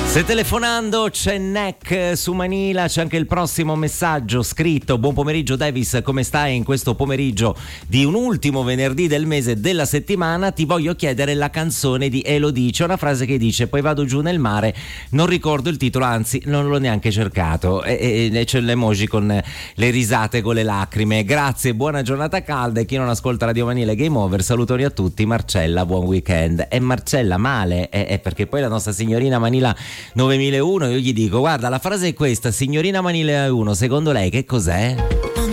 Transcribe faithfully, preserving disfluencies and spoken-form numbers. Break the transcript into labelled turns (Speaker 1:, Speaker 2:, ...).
Speaker 1: Se telefonando c'è Neck su Manila, c'è anche il prossimo messaggio scritto. Buon pomeriggio Davis, come stai in questo pomeriggio di un ultimo venerdì del mese della settimana? Ti voglio chiedere la canzone di Elodie. C'è una frase che dice: poi vado giù nel mare, non ricordo il titolo, anzi non l'ho neanche cercato, e, e c'è l'emoji con le risate, con le lacrime. Grazie, buona giornata calda, e chi non ascolta Radio Manila Game Over, salutoni a tutti. Marcella, buon weekend. E Marcella male, è, è perché poi la nostra signorina Manila novemilauno, io gli dico: guarda, la frase è questa, signorina Manila uno, secondo lei che cos'è?